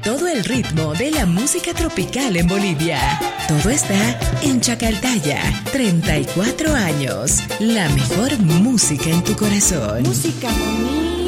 todo el ritmo de la música tropical en Bolivia. Todo está en Chacaltaya. 34 años. La mejor música en tu corazón. Música bonita.